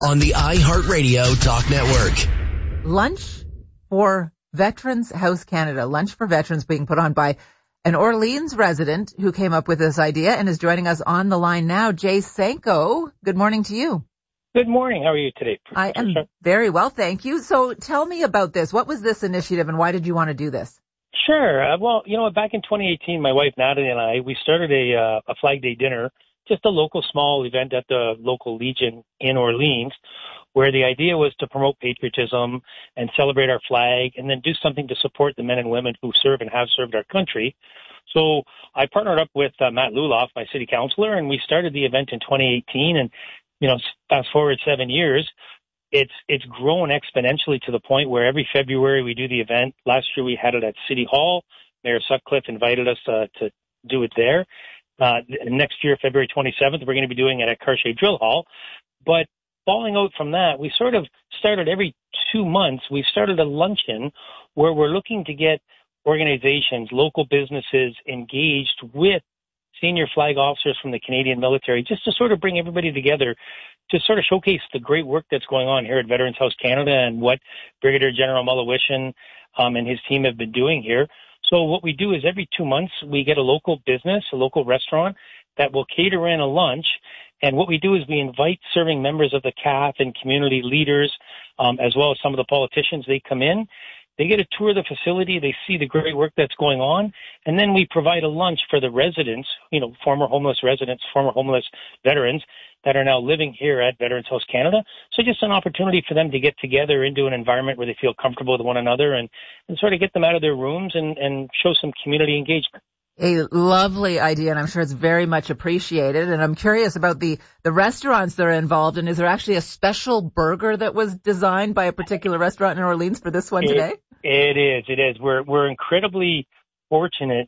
on the iHeartRadio Talk Network. Lunch for Veterans House Canada. Lunch for Veterans being put on by an Orleans resident who came up with this idea and is joining us on the line now. Jay Sanko, good morning to you. Good morning. How are you today, Patricia? I am very well, thank you. So tell me about this. What was this initiative and why did you want to do this? Sure. Well, back in 2018, my wife Natalie and I, we started a Flag Day dinner, just a local small event at the local Legion in Orleans, where the idea was to promote patriotism and celebrate our flag and then do something to support the men and women who serve and have served our country. So I partnered up with Matt Luloff, my city councilor, and we started the event in 2018. And, fast forward 7 years, it's grown exponentially to the point where every February we do the event. Last year we had it at City Hall. Mayor Sutcliffe invited us to do it there. Next year, February 27th, we're going to be doing it at Cartier Drill Hall. But falling out from that, we sort of started every 2 months. We've started a luncheon where we're looking to get organizations, local businesses engaged with senior flag officers from the Canadian military, just to sort of bring everybody together to sort of showcase the great work that's going on here at Veterans House Canada and what Brigadier General Mullewishin and his team have been doing here. So what we do is every 2 months we get a local business, a local restaurant that will cater in a lunch. And what we do is we invite serving members of the CAF and community leaders, as well as some of the politicians. They come in, they get a tour of the facility, they see the great work that's going on, and then we provide a lunch for the residents, former homeless residents, former homeless veterans that are now living here at Veterans House Canada. So just an opportunity for them to get together into an environment where they feel comfortable with one another and sort of get them out of their rooms and show some community engagement. A lovely idea, and I'm sure it's very much appreciated. And I'm curious about the restaurants that are involved. And is there actually a special burger that was designed by a particular restaurant in Orleans for this one today? It is. We're incredibly fortunate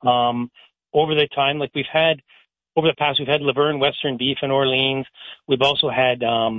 over the time. Like over the past, we've had Laverne Western Beef in Orleans. We've also had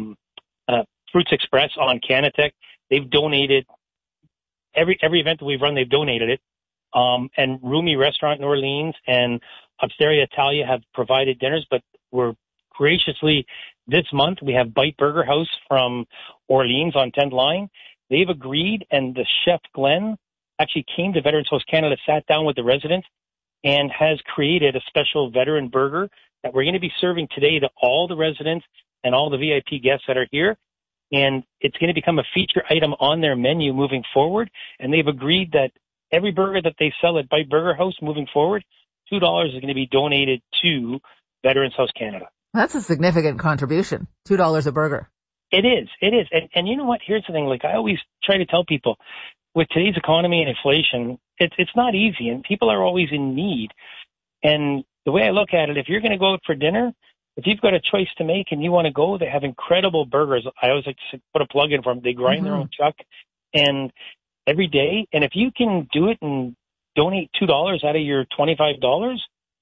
Fruits Express on Canatech. They've donated every event that we've run. They've donated it. And Rumi Restaurant in Orleans and Osteria Italia have provided dinners, but we're graciously, this month, we have Bite Burger House from Orleans on 10th Line. They've agreed, and the chef, Glenn, actually came to Veterans House Canada, sat down with the residents, and has created a special veteran burger that we're going to be serving today to all the residents and all the VIP guests that are here. And it's going to become a feature item on their menu moving forward. And they've agreed that every burger that they sell at Bite Burger House moving forward, $2 is going to be donated to Veterans House Canada. That's a significant contribution, $2 a burger. It is. And you know what? Here's the thing. Like I always try to tell people, with today's economy and inflation, it's not easy, and people are always in need. And the way I look at it, if you're going to go out for dinner, if you've got a choice to make and you want to go, they have incredible burgers. I always like to put a plug in for them. They grind their own chuck and every day. And if you can do it and donate $2 out of your $25,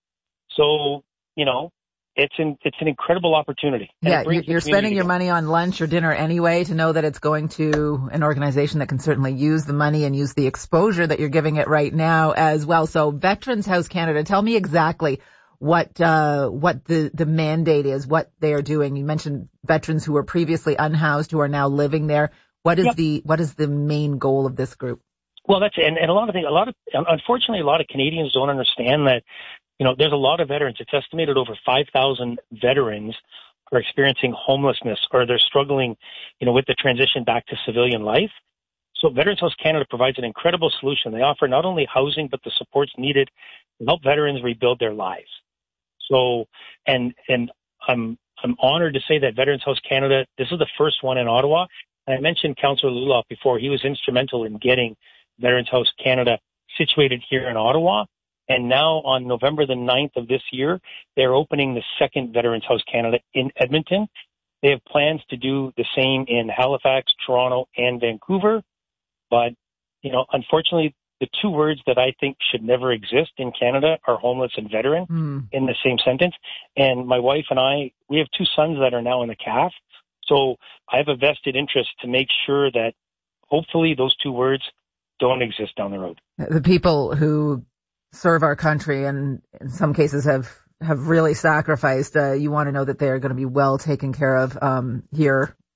so, it's an incredible opportunity. Yeah, you're spending your money on lunch or dinner anyway to know that it's going to an organization that can certainly use the money and use the exposure that you're giving it right now as well. So Veterans House Canada, tell me exactly what the mandate is, what they are doing. You mentioned veterans who were previously unhoused who are now living there. What is the main goal of this group? Well, that's and unfortunately, a lot of Canadians don't understand that. There's a lot of veterans. It's estimated over 5,000 veterans are experiencing homelessness or they're struggling, with the transition back to civilian life. So Veterans House Canada provides an incredible solution. They offer not only housing, but the supports needed to help veterans rebuild their lives. So, and I'm honored to say that Veterans House Canada, this is the first one in Ottawa. And I mentioned Councillor Luloff before. He was instrumental in getting Veterans House Canada situated here in Ottawa. And now on November the 9th of this year, they're opening the second Veterans House Canada in Edmonton. They have plans to do the same in Halifax, Toronto, and Vancouver. But, unfortunately, the two words that I think should never exist in Canada are homeless and veteran in the same sentence. And my wife and I, we have two sons that are now in the CAF. So I have a vested interest to make sure that hopefully those two words don't exist down the road. The people who serve our country and in some cases have really sacrificed, you want to know that they are going to be well taken care of here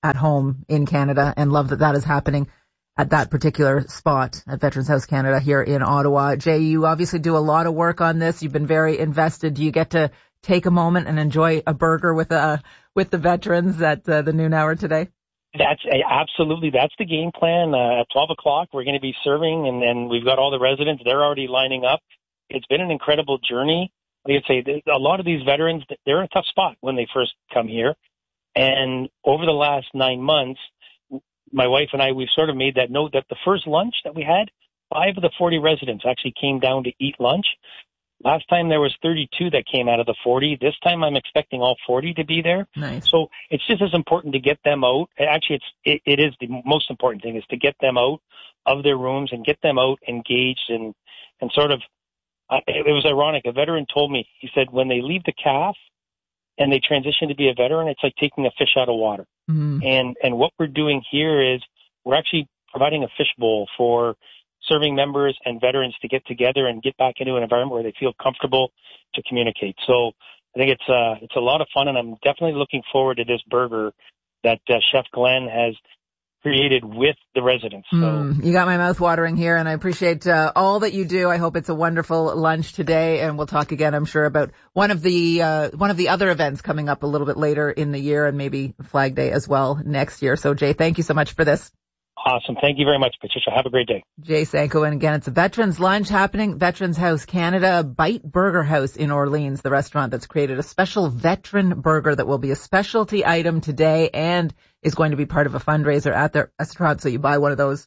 at home in Canada, and love that that is happening at that particular spot at Veterans House Canada here in Ottawa. Jay, you obviously do a lot of work on this. You've been very invested. Do you get to take a moment and enjoy a burger with the veterans at the noon hour today? Absolutely. That's the game plan. At 12 o'clock, we're going to be serving, and we've got all the residents. They're already lining up. It's been an incredible journey. Like I say, a lot of these veterans, they're in a tough spot when they first come here. And over the last 9 months, my wife and I, we've sort of made that note that the first lunch that we had, 5 of the 40 residents actually came down to eat lunch. Last time there was 32 that came out of the 40. This time I'm expecting all 40 to be there. Nice. So it's just as important to get them out. Actually, it is the most important thing is to get them out of their rooms and get them out engaged and sort of, it was ironic. A veteran told me, he said, when they leave the CAF and they transition to be a veteran, it's like taking a fish out of water. Mm. And what we're doing here is we're actually providing a fish bowl for serving members and veterans to get together and get back into an environment where they feel comfortable to communicate. So I think it's a lot of fun, and I'm definitely looking forward to this burger that Chef Glenn has created with the residents. So you got my mouth watering here, and I appreciate all that you do. I hope it's a wonderful lunch today, and we'll talk again, I'm sure, about one of the other events coming up a little bit later in the year, and maybe Flag Day as well next year. So Jay, thank you so much for this. Awesome. Thank you very much, Patricia. Have a great day. Jay Sanko. And again, it's a Veterans Lunch happening. Veterans House Canada, Bite Burger House in Orleans, the restaurant that's created a special veteran burger that will be a specialty item today and is going to be part of a fundraiser at their restaurant. So you buy one of those,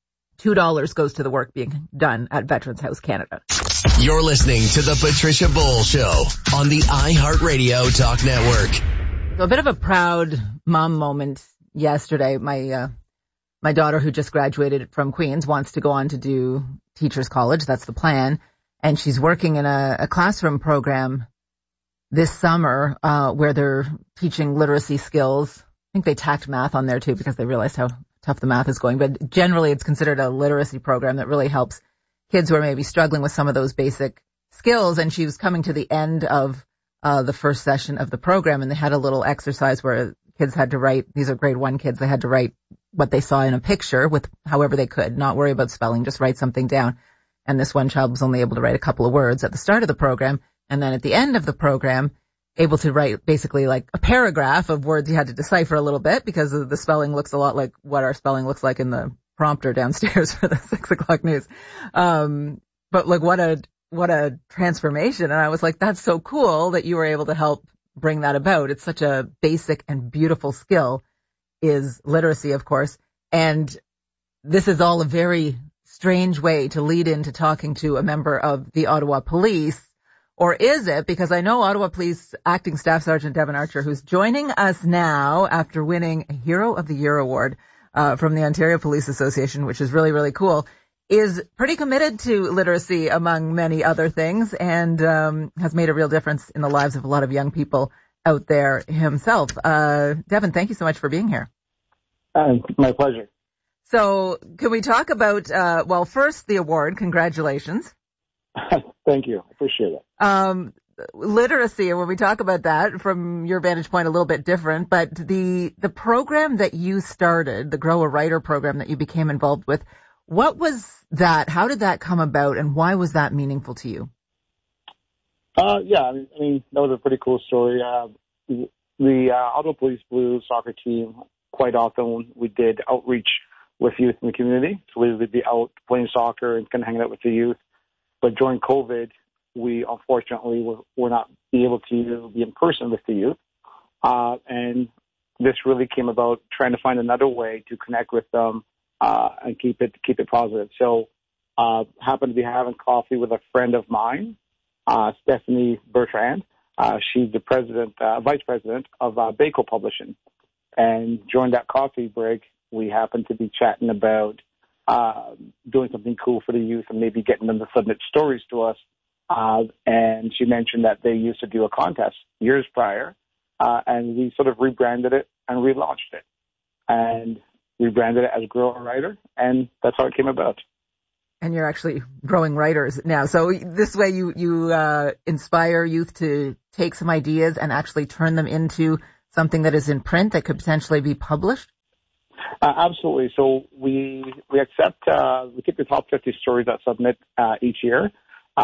$2 goes to the work being done at Veterans House Canada. You're listening to the Patricia Bull Show on the iHeartRadio Talk Network. So a bit of a proud mom moment yesterday. My daughter, who just graduated from Queen's, wants to go on to do teacher's college. That's the plan. And she's working in a classroom program this summer where they're teaching literacy skills. I think they tacked math on there, too, because they realized how tough the math is going. But generally, it's considered a literacy program that really helps kids who are maybe struggling with some of those basic skills. And she was coming to the end of the first session of the program, and they had a little exercise where kids had to write. These are grade 1 kids. They had to write what they saw in a picture with however they could, not worry about spelling, just write something down. And this one child was only able to write a couple of words at the start of the program. And then at the end of the program, able to write basically like a paragraph of words you had to decipher a little bit because the spelling looks a lot like what our spelling looks like in the prompter downstairs for the 6 o'clock news. But like what a transformation. And I was like, that's so cool that you were able to help bring that about. It's such a basic and beautiful skill is literacy, of course. And this is all a very strange way to lead into talking to a member of the Ottawa Police. Or is it? Because I know Ottawa Police Acting Staff Sergeant Devin Archer, who's joining us now after winning a Hero of the Year award from the Ontario Police Association, which is really, really cool, is pretty committed to literacy among many other things and has made a real difference in the lives of a lot of young people out there himself. Devin, thank you so much for being here. My pleasure. So can we talk about, first the award. Congratulations. Thank you. I appreciate it. Literacy, when we talk about that from your vantage point, a little bit different, but the program that you started, the Grow a Writer program that you became involved with, what was that? How did that come about, and why was that meaningful to you? I mean, that was a pretty cool story. The Ottawa Police Blues soccer team, quite often we did outreach with youth in the community. So we would be out playing soccer and kind of hanging out with the youth. But during COVID, we unfortunately were not able to be in person with the youth. And this really came about trying to find another way to connect with them and keep it positive. So happened to be having coffee with a friend of mine, Stephanie Bertrand. She's the vice president of Baco Publishing. And during that coffee break, we happened to be chatting about doing something cool for the youth and maybe getting them to submit stories to us. And she mentioned that they used to do a contest years prior, and we sort of rebranded it and relaunched it. And rebranded it as Grow a Writer, and that's how it came about. And you're actually growing writers now. So this way you inspire youth to take some ideas and actually turn them into something that is in print that could potentially be published? Absolutely. So we accept, we keep the top 50 stories that submit each year.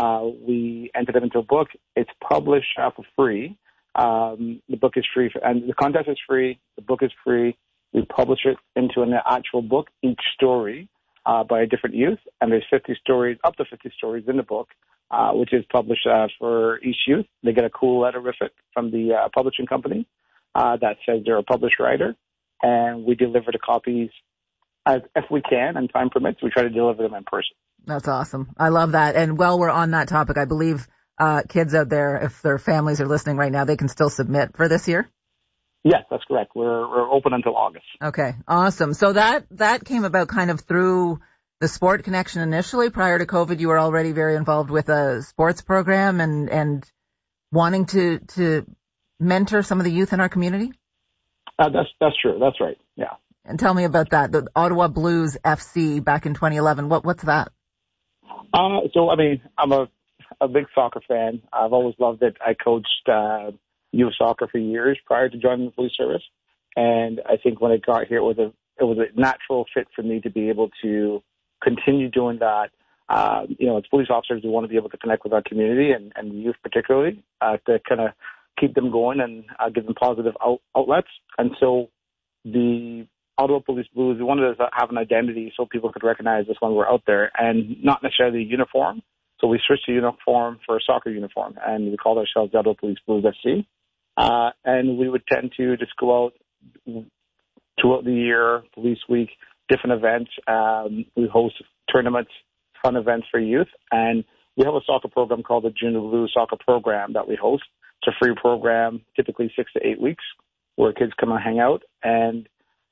We enter them into a book. It's published for free. The book is free, and the contest is free. The book is free. We publish it into an actual book, each story by a different youth, and there's 50 stories, up to 50 stories in the book, which is published for each youth. They get a cool letter with it from the publishing company that says they're a published writer, and we deliver the copies if we can and time permits. We try to deliver them in person. That's awesome. I love that. And while we're on that topic, I believe kids out there, if their families are listening right now, they can still submit for this year? Yes, that's correct. We're open until August. Okay, awesome. So that came about kind of through the Sport Connection initially. Prior to COVID, you were already very involved with a sports program and wanting to mentor some of the youth in our community? That's true. That's right. Yeah. And tell me about that. The Ottawa Blues FC back in 2011. What's that? So, I mean, I'm a big soccer fan. I've always loved it. I coached youth soccer for years prior to joining the police service. And I think when I got here, it was a natural fit for me to be able to continue doing that. As police officers, we want to be able to connect with our community and the youth particularly to kind of keep them going and give them positive outlets. And so the Ottawa Police Blues, we wanted to have an identity so people could recognize us when we're out there, and not necessarily a uniform. So we switched to uniform for a soccer uniform, and we called ourselves the Ottawa Police Blues FC. And we would tend to just go out throughout the year, Police Week, different events. We host tournaments, fun events for youth, and we have a soccer program called the Junior Blue Soccer Program that we host. It's a free program, typically 6 to 8 weeks, where kids come and hang out, and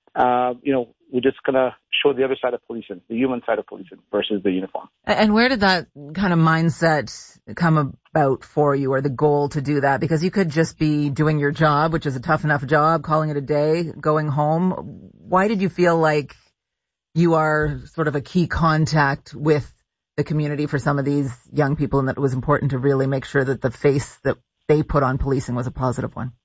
we're just going to show the other side of policing, the human side of policing versus the uniform. And where did that kind of mindset come about for you, or the goal to do that? Because you could just be doing your job, which is a tough enough job, calling it a day, going home. Why did you feel like you are sort of a key contact with the community for some of these young people, and that it was important to really make sure that the face that they put on policing was a positive one?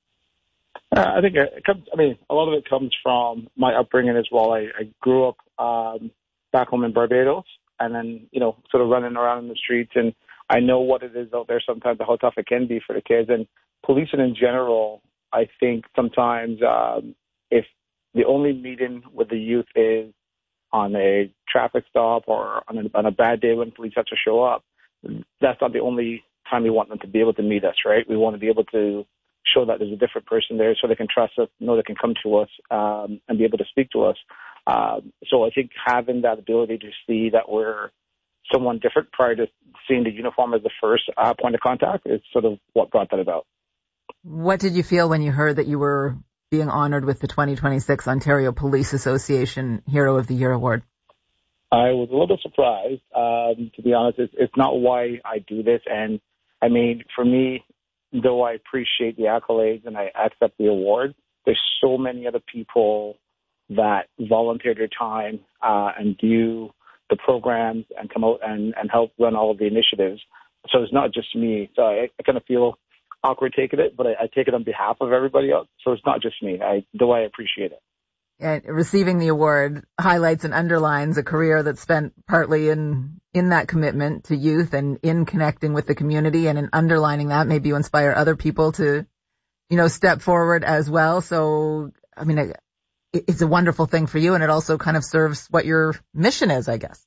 I think a lot of it comes from my upbringing as well. I grew up back home in Barbados, and then, sort of running around in the streets, and I know what it is out there sometimes, how tough it can be for the kids. And policing in general, I think sometimes if the only meeting with the youth is on a traffic stop or on a bad day when police have to show up, that's not the only time we want them to be able to meet us, right? We want to be able to show that there's a different person there so they can trust us, know they can come to us and be able to speak to us. So I think having that ability to see that we're someone different prior to seeing the uniform as the first point of contact is sort of what brought that about. What did you feel when you heard that you were being honored with the 2026 Ontario Police Association Hero of the Year Award? I was a little bit surprised. To be honest, it's not why I do this. And I mean, for me, though I appreciate the accolades and I accept the award, there's so many other people that volunteer their time and do the programs and come out and help run all of the initiatives. So it's not just me. So I kind of feel awkward taking it, but I take it on behalf of everybody else. So it's not just me, though I appreciate it. And receiving the award highlights and underlines a career that's spent partly in that commitment to youth and in connecting with the community, and in underlining that, maybe you inspire other people to, step forward as well. So, I mean, it's a wonderful thing for you, and it also kind of serves what your mission is, I guess.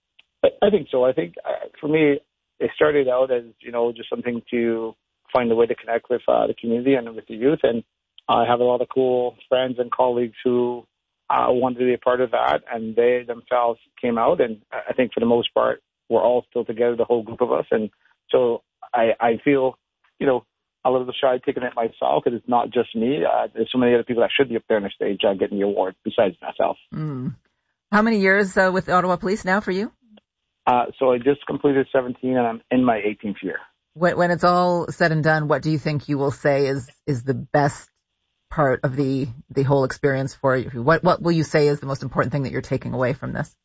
I think so. I think for me, it started out as, just something to find a way to connect with the community and with the youth. And I have a lot of cool friends and colleagues who wanted to be a part of that, and they themselves came out. And I think for the most part, we're all still together, the whole group of us. And so I feel, a little bit shy taking it myself, because it's not just me. There's so many other people that should be up there on the stage getting the award besides myself. How many years with Ottawa Police now for you? So I just completed 17, and I'm in my 18th year. When it's all said and done, what do you think you will say is the best part of the whole experience for you? What will you say is the most important thing that you're taking away from this?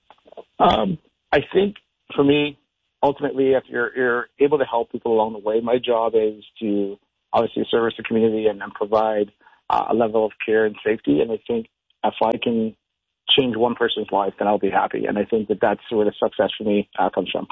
I think for me, ultimately, if you're able to help people along the way, my job is to obviously service the community and provide a level of care and safety. And I think if I can change one person's life, then I'll be happy. And I think that that's where the success for me comes from.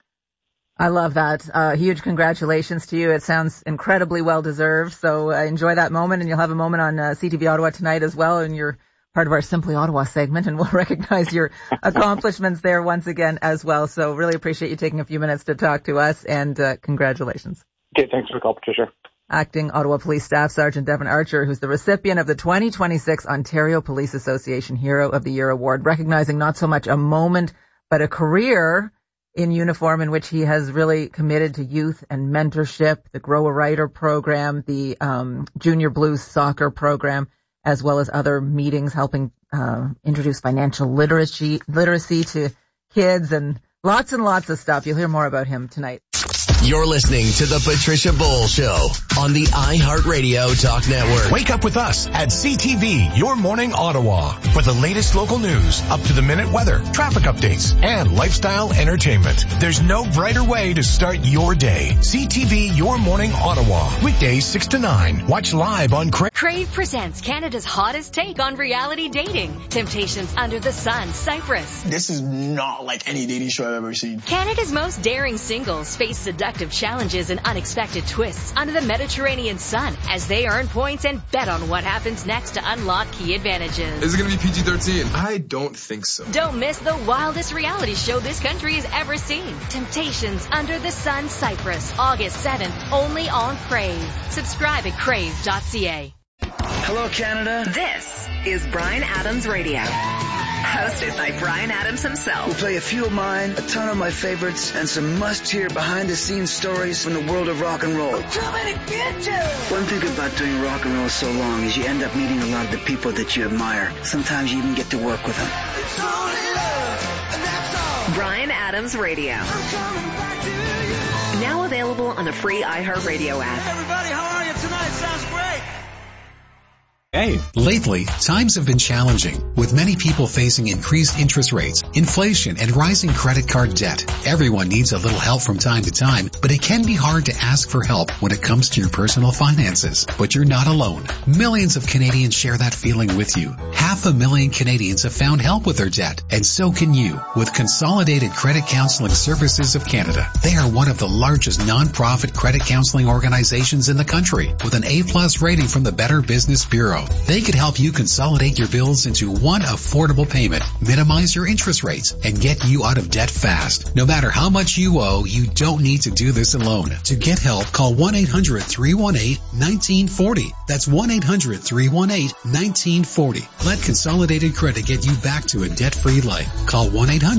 I love that. Huge congratulations to you. It sounds incredibly well-deserved. So enjoy that moment, and you'll have a moment on CTV Ottawa tonight as well, and you're part of our Simply Ottawa segment, and we'll recognize your accomplishments there once again as well. So really appreciate you taking a few minutes to talk to us, and congratulations. Okay, thanks for the call, Patricia. Acting Ottawa Police Staff Sergeant Devin Archer, who's the recipient of the 2026 Ontario Police Association Hero of the Year Award, recognizing not so much a moment, but a career in uniform in which he has really committed to youth and mentorship, the Grow a Writer program, the Junior Blues soccer program, as well as other meetings helping introduce financial literacy to kids, and lots of stuff. You'll hear more about him tonight. You're listening to The Patricia Bowl Show on the iHeartRadio Talk Network. Wake up with us at CTV, Your Morning Ottawa, for the latest local news, up-to-the-minute weather, traffic updates, and lifestyle entertainment. There's no brighter way to start your day. CTV, Your Morning Ottawa, weekdays 6 to 9. Watch live on Crave. Crave presents Canada's hottest take on reality dating. Temptations Under the Sun, Cyprus. This is not like any dating show I've ever seen. Canada's most daring singles face seductive challenges and unexpected twists under the Mediterranean sun as they earn points and bet on what happens next to unlock key advantages. Is it going to be PG-13? I don't think so. Don't miss the wildest reality show this country has ever seen. Temptations Under the Sun, Cyprus, August 7th, only on Crave. Subscribe at crave.ca. Hello, Canada. This is Bryan Adams Radio. Hosted by Bryan Adams himself. We'll play a few of mine, a ton of my favorites, and some must-hear behind-the-scenes stories from the world of rock and roll. I'm coming to get you! One thing about doing rock and roll so long is you end up meeting a lot of the people that you admire. Sometimes you even get to work with them. It's only love, and that's all. Bryan Adams Radio. I'm coming back to you. Now available on the free iHeartRadio app. Hey everybody, how are you tonight? Sounds great. Hey. Lately, times have been challenging, with many people facing increased interest rates, inflation, and rising credit card debt. Everyone needs a little help from time to time, but it can be hard to ask for help when it comes to your personal finances. But you're not alone. Millions of Canadians share that feeling with you. 500,000 Canadians have found help with their debt, and so can you with Consolidated Credit Counseling Services of Canada. They are one of the largest non-profit credit counseling organizations in the country, with an A+ rating from the Better Business Bureau. They could help you consolidate your bills into one affordable payment, minimize your interest rates, and get you out of debt fast. No matter how much you owe, you don't need to do this alone. To get help, call 1-800-318-1940. That's 1-800-318-1940. Let Consolidated Credit get you back to a debt-free life. Call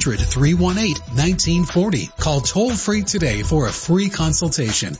1-800-318-1940. Call toll-free today for a free consultation.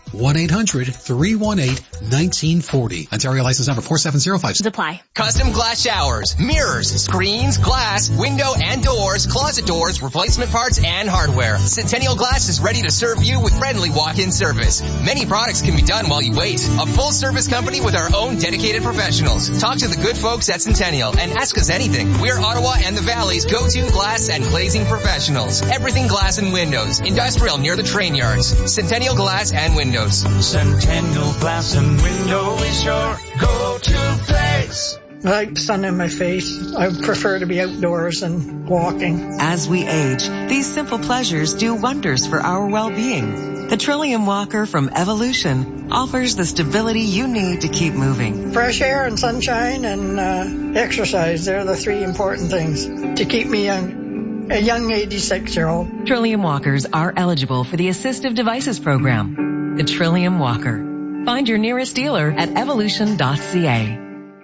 1-800-318-1940. Ontario license number 4705. Apply. Custom glass showers, mirrors, screens, glass, window and doors, closet doors, replacement parts, and hardware. Centennial Glass is ready to serve you with friendly walk-in service. Many products can be done while you wait. A full-service company with our own dedicated professionals. Talk to the good folks at Centennial and ask us anything. We're Ottawa and the Valley's go-to glass and glazing professionals. Everything glass and windows. Industrial near the train yards. Centennial Glass and Windows. Centennial Glass and Window is your go-to place. I like the sun in my face. I prefer to be outdoors and walking. As we age, these simple pleasures do wonders for our well-being. The Trillium Walker from Evolution offers the stability you need to keep moving. Fresh air and sunshine and exercise, they're the three important things to keep me young. A young 86-year-old. Trillium Walkers are eligible for the Assistive Devices Program. The Trillium Walker. Find your nearest dealer at evolution.ca.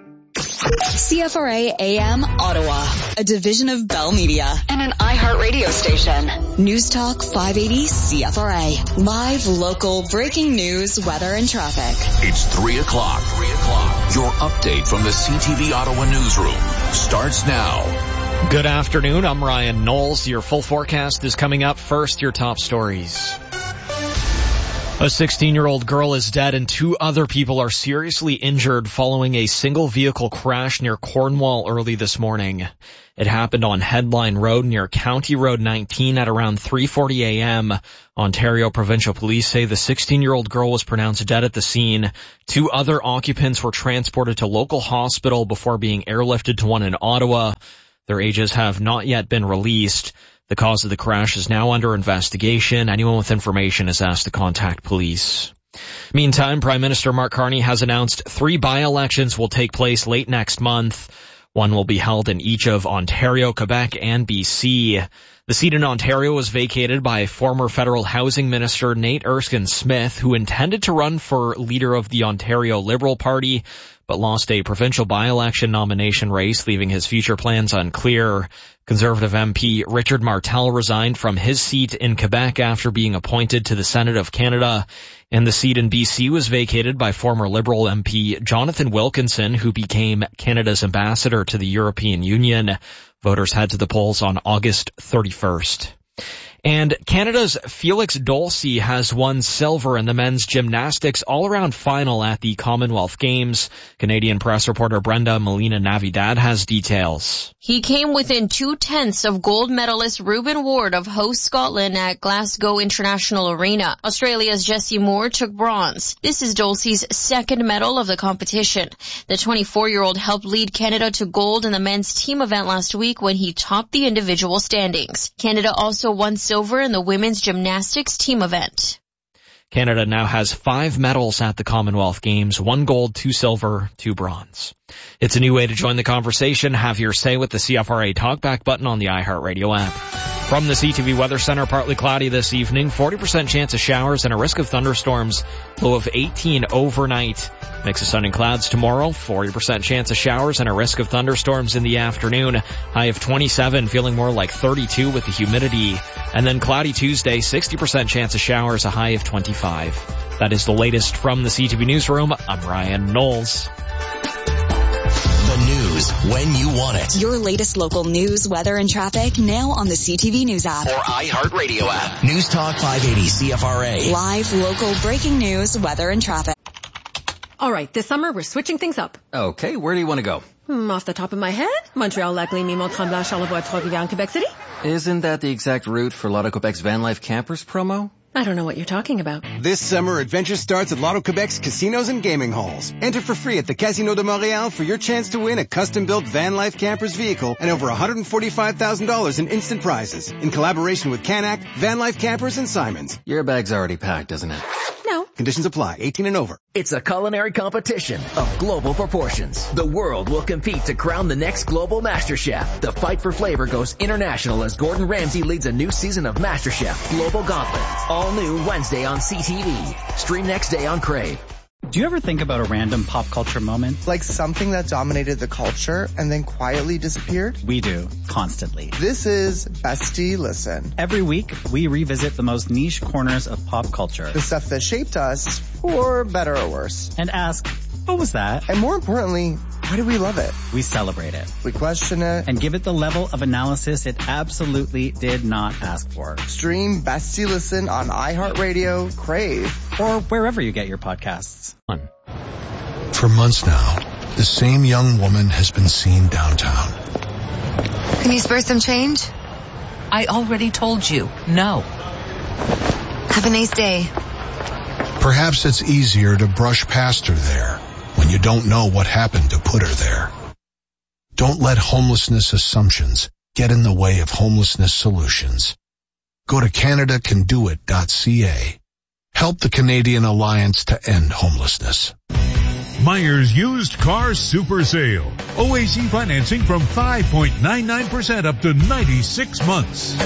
CFRA AM Ottawa, a division of Bell Media and an iHeart radio station. News Talk 580 CFRA. Live, local, breaking news, weather, and traffic. It's 3 o'clock. Your update from the CTV Ottawa newsroom starts now. Good afternoon. I'm Ryan Knowles. Your full forecast is coming up. First, your top stories. A 16-year-old girl is dead and 2 other people are seriously injured following a single vehicle crash near Cornwall early this morning. It happened on Headline Road near County Road 19 at around 3:40 a.m. Ontario Provincial Police say the 16-year-old girl was pronounced dead at the scene. 2 other occupants were transported to local hospital before being airlifted to one in Ottawa. Their ages have not yet been released. The cause of the crash is now under investigation. Anyone with information is asked to contact police. Meantime, Prime Minister Mark Carney has announced 3 by-elections will take place late next month. One will be held in each of Ontario, Quebec, and BC. The seat in Ontario was vacated by former federal housing minister Nate Erskine-Smith, who intended to run for leader of the Ontario Liberal Party, but lost a provincial by-election nomination race, leaving his future plans unclear. Conservative MP Richard Martel resigned from his seat in Quebec after being appointed to the Senate of Canada, and the seat in BC was vacated by former Liberal MP Jonathan Wilkinson, who became Canada's ambassador to the European Union. Voters head to the polls on August 31st. And Canada's Felix Dolce has won silver in the men's gymnastics all-around final at the Commonwealth Games. Canadian press reporter Brenda Molina-Navidad has details. He came within 0.2 of gold medalist Reuben Ward of host Scotland at Glasgow International Arena. Australia's Jessie Moore took bronze. This is Dolce's 2nd medal of the competition. The 24-year-old helped lead Canada to gold in the men's team event last week when he topped the individual standings. Canada also won silver in the women's gymnastics team event. Canada now has 5 medals at the Commonwealth Games, 1 gold, 2 silver, 2 bronze. It's a new way to join the conversation. Have your say with the CFRA Talkback button on the iHeartRadio app. From the CTV Weather Center, partly cloudy this evening, 40% chance of showers and a risk of thunderstorms, low of 18 overnight. Mix of sun and clouds tomorrow, 40% chance of showers and a risk of thunderstorms in the afternoon, high of 27, feeling more like 32 with the humidity. And then cloudy Tuesday, 60% chance of showers, a high of 25. That is the latest from the CTV Newsroom. I'm Ryan Knowles. The news when you want it. Your latest local news, weather, and traffic now on the CTV News app. Or iHeartRadio app. News Talk 580 CFRA. Live local breaking news, weather, and traffic. All right, this summer we're switching things up. Okay, where do you want to go? Off the top of my head, Montreal, Lac-Lémy, Mont-Tremblant, Charlevoix, Trois-Rivières, Quebec City. Isn't that the exact route for Lotto Quebec's Van Life Campers promo? I don't know what you're talking about. This summer, adventure starts at Lotto Quebec's casinos and gaming halls. Enter for free at the Casino de Montréal for your chance to win a custom-built Van Life Campers vehicle and over $145,000 in instant prizes. In collaboration with Canac, Van Life Campers, and Simons. Your bag's already packed, isn't it? No. Conditions apply. 18 and over. It's a culinary competition of global proportions. The world will compete to crown the next global master chef. The fight for flavor goes international as Gordon Ramsay leads a new season of MasterChef Global Gauntlet. All new Wednesday on CTV. Stream next day on Crave. Do you ever think about a random pop culture moment? Like something that dominated the culture and then quietly disappeared? We do, constantly. This is Bestie Listen. Every week, we revisit the most niche corners of pop culture. The stuff that shaped us, for better or worse. And ask, what was that? And more importantly, why do we love it? We celebrate it. We question it. And give it the level of analysis it absolutely did not ask for. Stream Bestie Listen on iHeartRadio, Crave, or wherever you get your podcasts. For months now, the same young woman has been seen downtown. Can you spare some change? I already told you, no. Have a nice day. Perhaps it's easier to brush past her there when you don't know what happened to put her there. Don't let homelessness assumptions get in the way of homelessness solutions. Go to CanadaCanDoIt.ca. Help the Canadian Alliance to end homelessness. Myers Used Car Super Sale. OAC financing from 5.99% up to 96 months.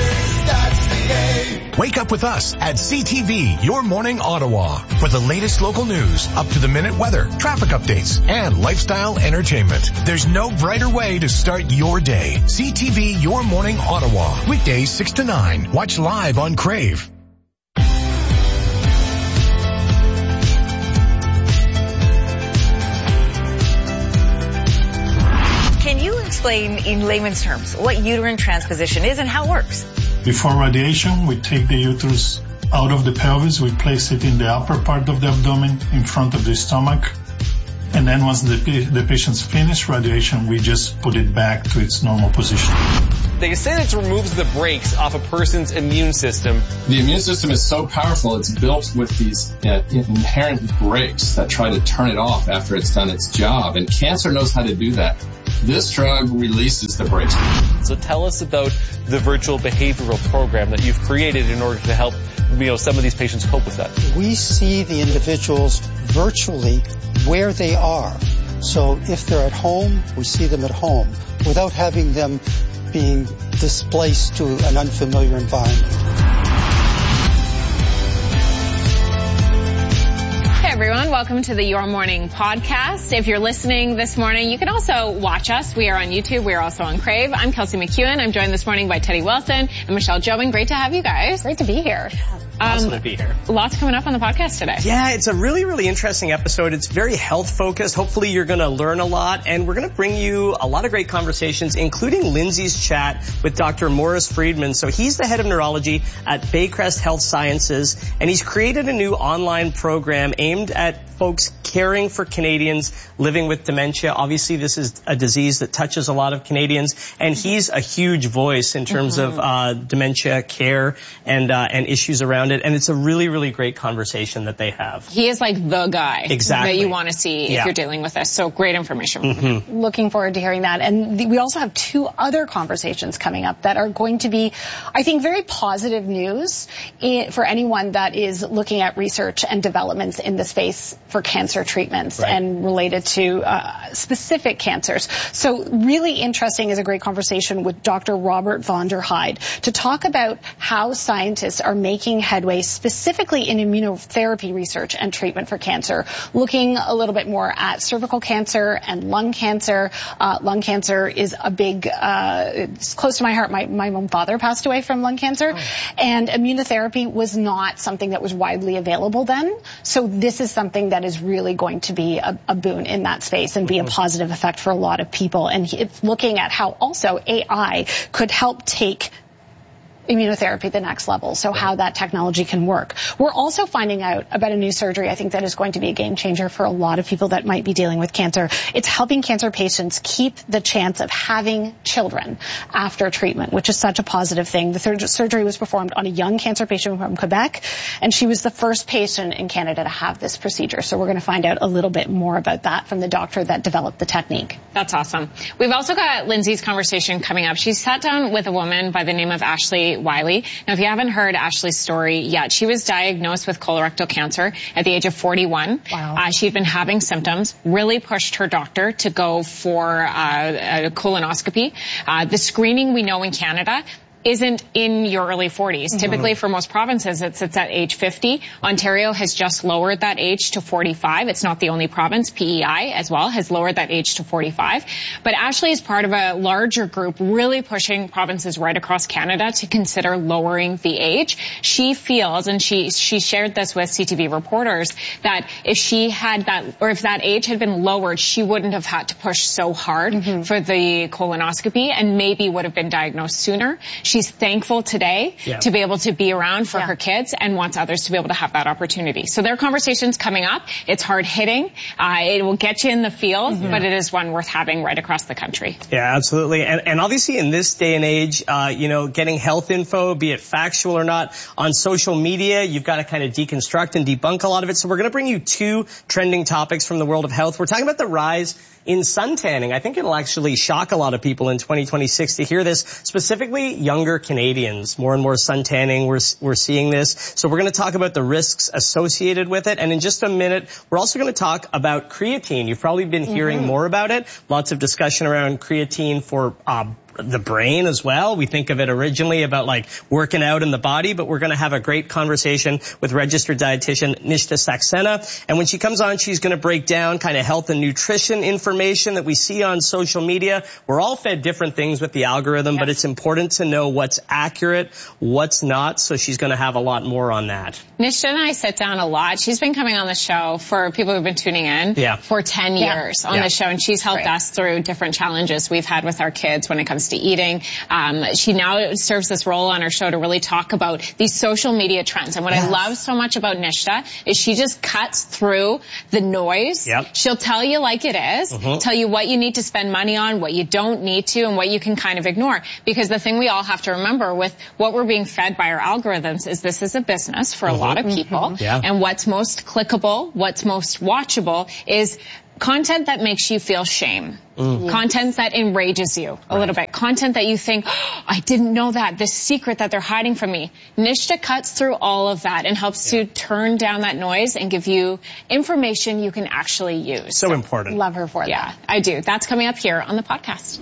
Wake up with us at CTV, Your Morning Ottawa, for the latest local news, up-to-the-minute weather, traffic updates, and lifestyle entertainment. There's no brighter way to start your day. CTV, Your Morning Ottawa, weekdays 6 to 9. Watch live on Crave. Can you explain in layman's terms what uterine transposition is and how it works? Before radiation, we take the uterus out of the pelvis. We place it in the upper part of the abdomen, in front of the stomach. And then once the patient's finished radiation, we just put it back to its normal position. They say that it removes the brakes off a person's immune system. The immune system is so powerful, it's built with these inherent brakes that try to turn it off after it's done its job. And cancer knows how to do that. This drug releases the brakes. So tell us about the virtual behavioral program that you've created in order to help, some of these patients cope with that. We see the individuals virtually where they are. So if they're at home, we see them at home without having them being displaced to an unfamiliar environment. Hey everyone, welcome to the Your Morning podcast. If you're listening this morning, you can also watch us. We are on YouTube. We are also on Crave. I'm Kelsey McEwen. I'm joined this morning by Teddy Wilson and Michelle Jobin. Great to have you guys. Great to be here. Awesome to be here. Lots coming up on the podcast today. Yeah, it's a really, really interesting episode. It's very health focused. Hopefully you're going to learn a lot, and we're going to bring you a lot of great conversations, including Lindsay's chat with Dr. Morris Friedman. So he's the head of neurology at Baycrest Health Sciences, and he's created a new online program aimed at folks caring for Canadians living with dementia. Obviously, this is a disease that touches a lot of Canadians, and he's a huge voice in terms of dementia care and issues around it. And it's a really, really great conversation that they have. He is like the guy that you want to see if you're dealing with this. So great information. Looking forward to hearing that. And we also have two other conversations coming up that are going to be, I think, very positive news for anyone that is looking at research and developments in the space for cancer treatments and related to specific cancers. So really interesting is a great conversation with Dr. Robert von der Heide to talk about how scientists are making headway specifically in immunotherapy research and treatment for cancer, looking a little bit more at cervical cancer and lung cancer. Lung cancer is a big, it's close to my heart. My own father passed away from lung cancer, and immunotherapy was not something that was widely available then. So this is something that is really going to be a boon in that space and be a positive effect for a lot of people. And it's looking at how also AI could help take immunotherapy the next level, so how that technology can work. We're also finding out about a new surgery I think that is going to be a game changer for a lot of people that might be dealing with cancer. It's helping cancer patients keep the chance of having children after treatment, which is such a positive thing. The surgery was performed on a young cancer patient from Quebec, and she was the first patient in Canada to have this procedure. So we're going to find out a little bit more about that from the doctor that developed the technique. That's awesome. We've also got Lindsay's conversation coming up. She sat down with a woman by the name of Ashley Wiley. Now, if you haven't heard Ashley's story yet, she was diagnosed with colorectal cancer at the age of 41. Wow. She'd been having symptoms, really pushed her doctor to go for a colonoscopy. The screening we know in Canada isn't in your early 40s. Typically for most provinces, it's at age 50. Ontario has just lowered that age to 45. It's not the only province. PEI as well has lowered that age to 45. But Ashley is part of a larger group really pushing provinces right across Canada to consider lowering the age. She feels, and she shared this with CTV reporters, that if she had that, or if that age had been lowered, she wouldn't have had to push so hard for the colonoscopy and maybe would have been diagnosed sooner. She's thankful today to be able to be around for her kids and wants others to be able to have that opportunity. So there are conversations coming up. It's hard hitting. It will get you in the field, but it is one worth having right across the country. Yeah, absolutely. And obviously in this day and age, getting health info, be it factual or not, on social media, you've got to kind of deconstruct and debunk a lot of it. So we're going to bring you two trending topics from the world of health. We're talking about the rise in suntanning. I think it'll actually shock a lot of people in 2026 to hear this, specifically younger Canadians. More and more suntanning, we're seeing this. So we're going to talk about the risks associated with it. And in just a minute, we're also going to talk about creatine. You've probably been hearing more about it. Lots of discussion around creatine for the brain as well. We think of it originally about like working out in the body, but we're going to have a great conversation with registered dietitian Nishta Saxena. And when she comes on, she's going to break down kind of health and nutrition information that we see on social media. We're all fed different things with the algorithm, but it's important to know what's accurate, what's not. So she's going to have a lot more on that. Nishta and I sit down a lot. She's been coming on the show for people who've been tuning in for 10 years on the show, and she's helped us through different challenges we've had with our kids when it comes to eating. She now serves this role on our show to really talk about these social media trends. And what I love so much about Nishtha is she just cuts through the noise. Yep. She'll tell you like it is, tell you what you need to spend money on, what you don't need to, and what you can kind of ignore. Because the thing we all have to remember with what we're being fed by our algorithms is this is a business for a lot of people. And what's most clickable, what's most watchable is content that makes you feel shame. Content that enrages you a little bit. Content that you think, oh, I didn't know that, this secret that they're hiding from me. Nishtha cuts through all of that and helps to turn down that noise and give you information you can actually use. So important. Love her for that. Yeah, I do. That's coming up here on the podcast.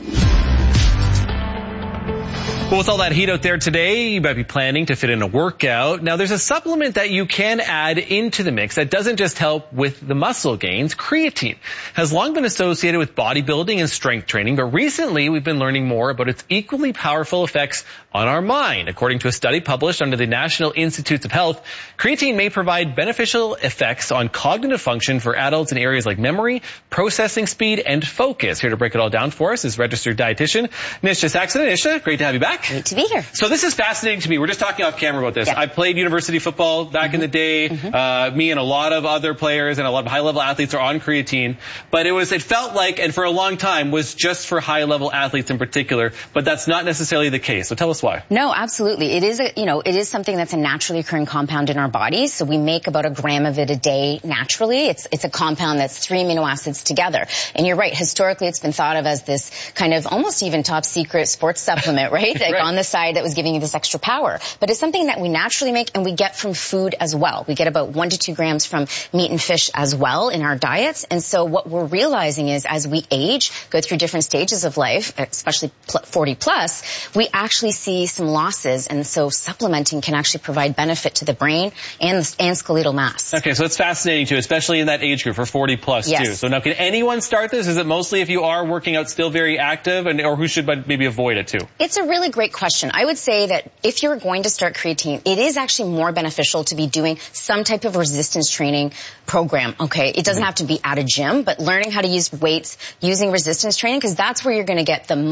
Well, with all that heat out there today, you might be planning to fit in a workout. Now, there's a supplement that you can add into the mix that doesn't just help with the muscle gains. Creatine has long been associated with bodybuilding and strength training, but recently we've been learning more about its equally powerful effects on our mind. According to a study published under the National Institutes of Health, creatine may provide beneficial effects on cognitive function for adults in areas like memory, processing speed, and focus. Here to break it all down for us is registered dietitian Nishtha Saxon. Nishtha, great to have you back. Great to be here. So this is fascinating to me. We're just talking off camera about this. I played university football back in the day. Me and a lot of other players and a lot of high-level athletes are on creatine. But it felt like, and for a long time, was just for high-level athletes in particular. But that's not necessarily the case. So tell us why. No, absolutely. It is something that's a naturally occurring compound in our bodies. So we make about a gram of it a day naturally. It's a compound that's 3 amino acids together. And you're right. Historically, it's been thought of as this kind of almost even top secret sports supplement, right? Like on the side that was giving you this extra power. But it's something that we naturally make and we get from food as well. We get about 1 to 2 grams from meat and fish as well in our diets. And so what we're realizing is as we age, go through different stages of life, especially 40 plus, we actually see some losses. And so supplementing can actually provide benefit to the brain and skeletal mass. Okay, so it's fascinating too, especially in that age group for 40 plus too. So now can anyone start this? Is it mostly if you are working out still very active or who should maybe avoid it too? It's a really great question. I would say that if you're going to start creatine, it is actually more beneficial to be doing some type of resistance training program, okay? It doesn't have to be at a gym, but learning how to use weights, using resistance training, because that's where you're going to get the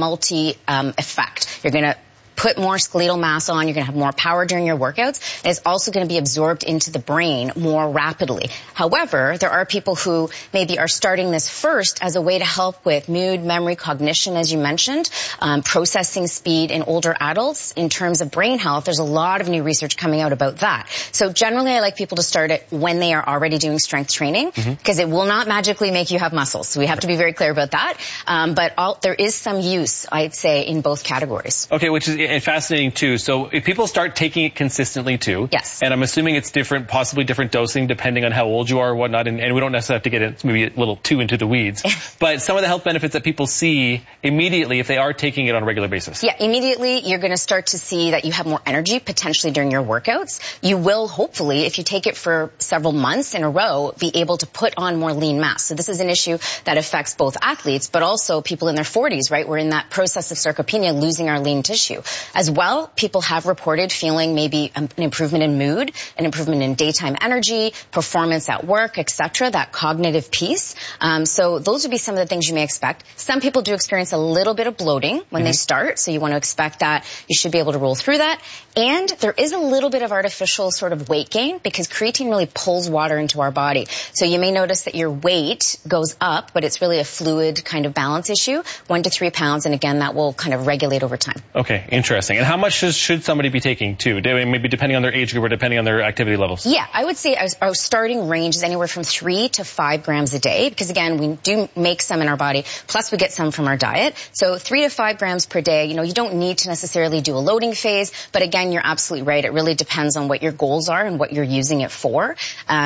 effect. You're going to put more skeletal mass on, you're going to have more power during your workouts, and it's also going to be absorbed into the brain more rapidly. However, there are people who maybe are starting this first as a way to help with mood, memory, cognition, as you mentioned, processing speed in older adults. In terms of brain health, there's a lot of new research coming out about that. So generally, I like people to start it when they are already doing strength training, because it will not magically make you have muscles. So we have to be very clear about that. But there is some use, I'd say, in both categories. Okay, which is fascinating too. So if people start taking it consistently too, and I'm assuming it's different, possibly different dosing depending on how old you are or whatnot, and we don't necessarily have to get it maybe a little too into the weeds, but some of the health benefits that people see immediately if they are taking it on a regular basis. Yeah, immediately you're going to start to see that you have more energy potentially during your workouts. You will hopefully, if you take it for several months in a row, be able to put on more lean mass. So this is an issue that affects both athletes, but also people in their 40s, right? We're in that process of sarcopenia, losing our lean tissue. As well, people have reported feeling maybe an improvement in mood, an improvement in daytime energy, performance at work, etc., that cognitive piece. So those would be some of the things you may expect. Some people do experience a little bit of bloating when they start, so you want to expect that. You should be able to roll through that. And there is a little bit of artificial sort of weight gain because creatine really pulls water into our body. So you may notice that your weight goes up, but it's really a fluid kind of balance issue, 1 to 3 pounds, and again, that will kind of regulate over time. Okay, interesting. And how much should somebody be taking too? Maybe depending on their age group or depending on their activity levels? Yeah, I would say our starting range is anywhere from 3 to 5 grams a day because, again, we do make some in our body, plus we get some from our diet. So 3 to 5 grams per day. You know, you don't need to necessarily do a loading phase, but again, you're absolutely right. It really depends on what your goals are and what you're using it for.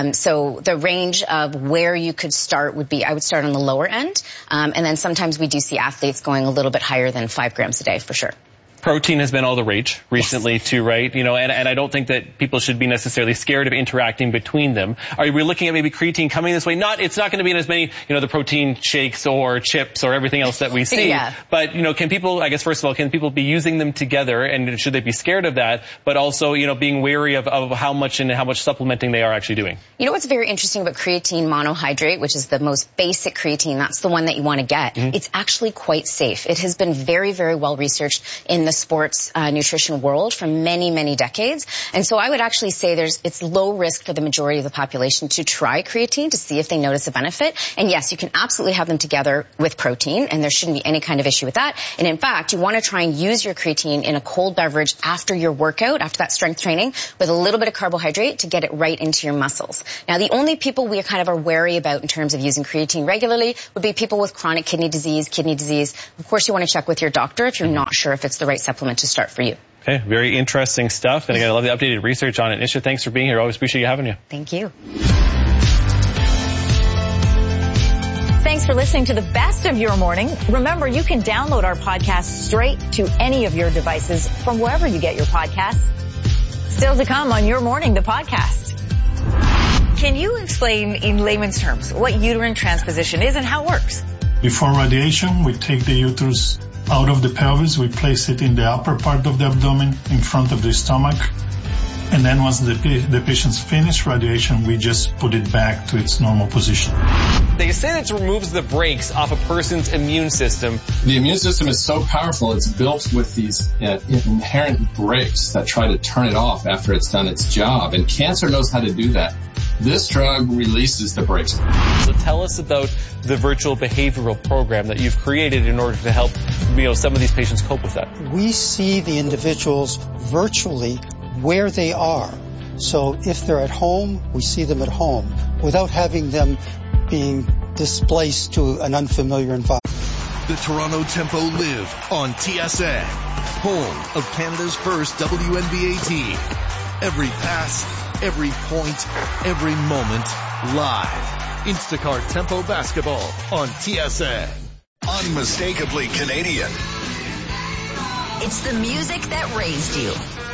So the range of where you could start would be, I would start on the lower end. And then sometimes we do see athletes going a little bit higher than 5 grams a day for sure. Protein has been all the rage recently too, right? You know, and I don't think that people should be necessarily scared of interacting between them. Are we looking at maybe creatine coming this way? It's not going to be in as many, you know, the protein shakes or chips or everything else that we see. Yeah. But, you know, can people, I guess, first of all, can people be using them together, and should they be scared of that? But also, you know, being wary of how much supplementing they are actually doing. You know what's very interesting about creatine monohydrate, which is the most basic creatine, that's the one that you want to get. Mm-hmm. It's actually quite safe. It has been very, very well researched in the sports nutrition world for many, many decades. And so I would actually say it's low risk for the majority of the population to try creatine to see if they notice a benefit. And yes, you can absolutely have them together with protein, and there shouldn't be any kind of issue with that. And in fact, you want to try and use your creatine in a cold beverage after your workout, after that strength training, with a little bit of carbohydrate to get it right into your muscles. Now, the only people we kind of are wary about in terms of using creatine regularly would be people with chronic kidney disease. Of course, you want to check with your doctor if you're not sure if it's the right supplement to start for you. Okay, very interesting stuff. And again, I love the updated research on it. Nisha, thanks for being here. Always appreciate you having you. Thank you. Thanks for listening to the best of your morning. Remember, you can download our podcast straight to any of your devices from wherever you get your podcasts. Still to come on Your Morning, the podcast. Can you explain in layman's terms what uterine transposition is and how it works? Before radiation, we take the uterus out of the pelvis, we place it in the upper part of the abdomen in front of the stomach, and then once the patient's finished radiation, we just put it back to its normal position. They say that it removes the brakes off a person's immune system. The immune system is so powerful, it's built with these inherent brakes that try to turn it off after it's done its job, and cancer knows how to do that. This drug releases the brakes. So tell us about the virtual behavioral program that you've created in order to help, you know, some of these patients cope with that. We see the individuals virtually where they are. So if they're at home, we see them at home without having them being displaced to an unfamiliar environment. The Toronto Tempo live on TSN, home of Canada's first WNBA team. Every pass, every point, every moment, live. Instacart Tempo Basketball on TSN. Unmistakably Canadian. It's the music that raised you.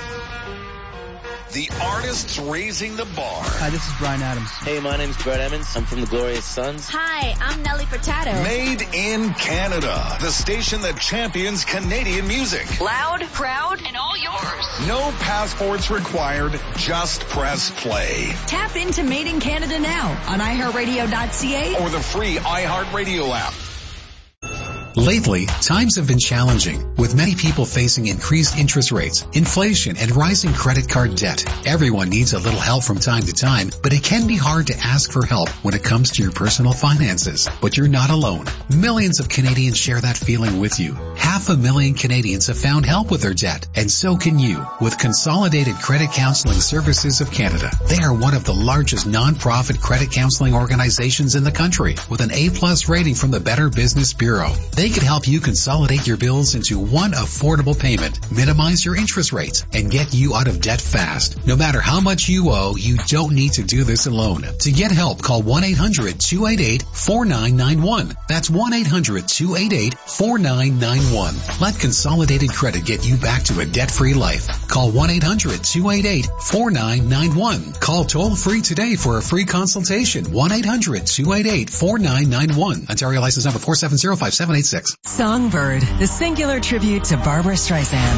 The artists raising the bar. Hi, this is Bryan Adams. Hey, my name's Brett Emmons. I'm from the Glorious Sons. Hi, I'm Nelly Furtado. Made in Canada. The station that champions Canadian music. Loud, proud, and all yours. No passports required. Just press play. Tap into Made in Canada now on iHeartRadio.ca or the free iHeartRadio app. Lately, times have been challenging, with many people facing increased interest rates, inflation, and rising credit card debt. Everyone needs a little help from time to time, but it can be hard to ask for help when it comes to your personal finances. But you're not alone. Millions of Canadians share that feeling with you. 500,000 Canadians have found help with their debt, and so can you with Consolidated Credit Counseling Services of Canada. They are one of the largest non-profit credit counseling organizations in the country, with an A+ rating from the Better Business Bureau. They can help you consolidate your bills into one affordable payment, minimize your interest rates, and get you out of debt fast. No matter how much you owe, you don't need to do this alone. To get help, call 1-800-288-4991. That's 1-800-288-4991. Let Consolidated Credit get you back to a debt-free life. Call 1-800-288-4991. Call toll-free today for a free consultation. 1-800-288-4991. Ontario license number 4705786. Songbird, the singular tribute to Barbara Streisand.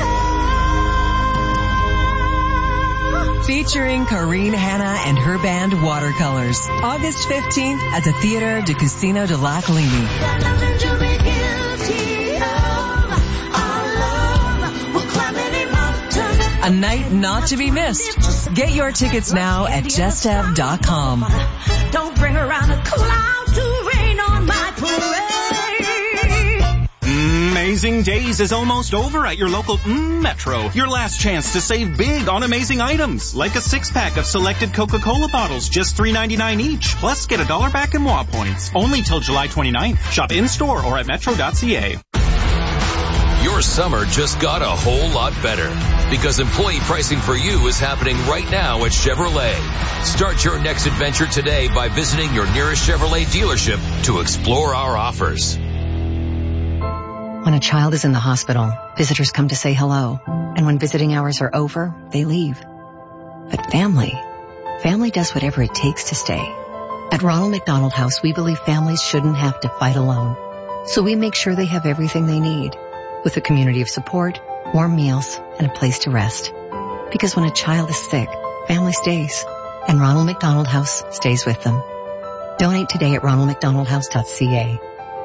Featuring Corinne Hanna and her band Watercolors. August 15th at the Theatre du Casino de Lac Lémy. A night not to be missed. Get your tickets now at justev.com. Don't bring around a cloud to rain on my parade. Amazing Days is almost over at your local Metro. Your last chance to save big on amazing items, like a 6-pack of selected Coca-Cola bottles, just $3.99 each. Plus, get $1 back in MOA points. Only till July 29th. Shop in-store or at metro.ca. Your summer just got a whole lot better because employee pricing for you is happening right now at Chevrolet. Start your next adventure today by visiting your nearest Chevrolet dealership to explore our offers. When a child is in the hospital, visitors come to say hello. And when visiting hours are over, they leave. But family does whatever it takes to stay. At Ronald McDonald House, we believe families shouldn't have to fight alone. So we make sure they have everything they need, with a community of support, warm meals, and a place to rest. Because when a child is sick, family stays. And Ronald McDonald House stays with them. Donate today at ronaldmcdonaldhouse.ca.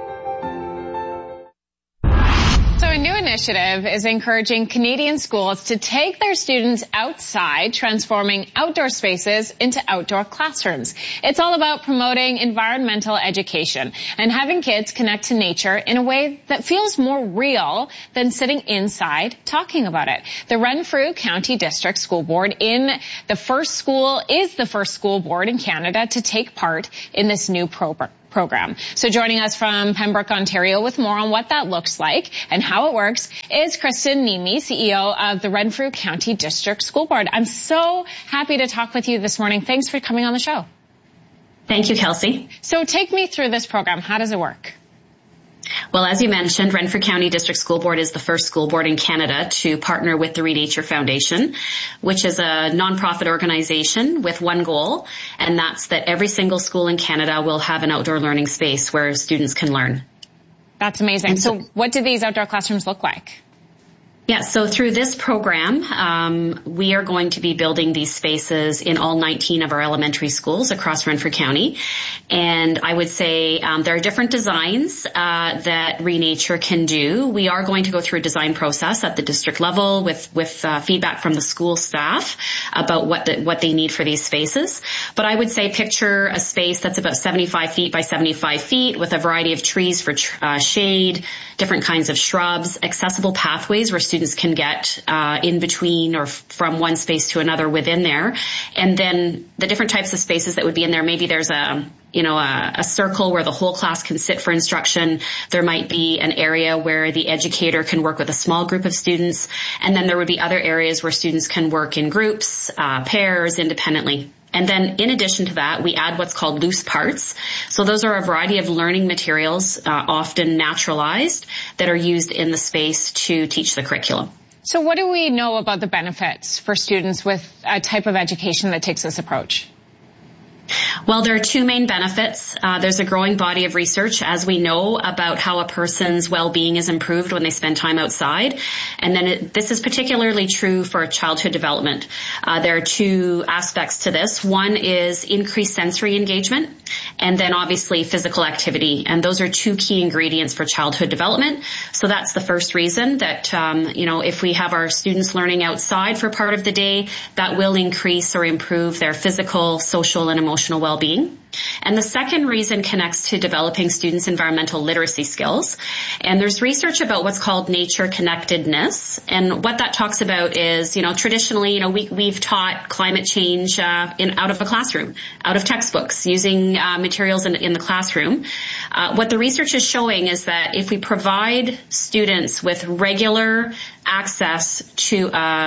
A new initiative is encouraging Canadian schools to take their students outside, transforming outdoor spaces into outdoor classrooms. It's all about promoting environmental education and having kids connect to nature in a way that feels more real than sitting inside talking about it. The Renfrew County District School Board is the first school board in Canada to take part in this new program. So joining us from Pembroke, Ontario with more on what that looks like and how it works is Kristen Nemi, CEO of the Renfrew County District School Board. I'm so happy to talk with you this morning. Thanks for coming on the show. Thank you, Kelsey. So take me through this program. How does it work? Well, as you mentioned, Renfrew County District School Board is the first school board in Canada to partner with the Renature Foundation, which is a nonprofit organization with one goal, and that's that every single school in Canada will have an outdoor learning space where students can learn. That's amazing. So what do these outdoor classrooms look like? Yeah, so through this program, we are going to be building these spaces in all 19 of our elementary schools across Renfrew County. And I would say there are different designs that Renature can do. We are going to go through a design process at the district level with feedback from the school staff about what they need for these spaces. But I would say picture a space that's about 75 feet by 75 feet with a variety of trees for shade, different kinds of shrubs, accessible pathways where students can get in between or from one space to another within there. And then the different types of spaces that would be in there, maybe there's a circle where the whole class can sit for instruction. There might be an area where the educator can work with a small group of students. And then there would be other areas where students can work in groups, pairs, independently. And then in addition to that, we add what's called loose parts. So those are a variety of learning materials, often naturalized, that are used in the space to teach the curriculum. So what do we know about the benefits for students with a type of education that takes this approach? Well, there are two main benefits. There's a growing body of research, as we know, about how a person's well-being is improved when they spend time outside. And then this is particularly true for childhood development. There are two aspects to this. One is increased sensory engagement, and then obviously physical activity. And those are two key ingredients for childhood development. So that's the first reason that, if we have our students learning outside for part of the day, that will increase or improve their physical, social, and emotional well-being. And the second reason connects to developing students' environmental literacy skills. And there's research about what's called nature connectedness. And what that talks about is, traditionally, we've taught climate change out of a classroom, out of textbooks, using materials in the classroom. What the research is showing is that if we provide students with regular access to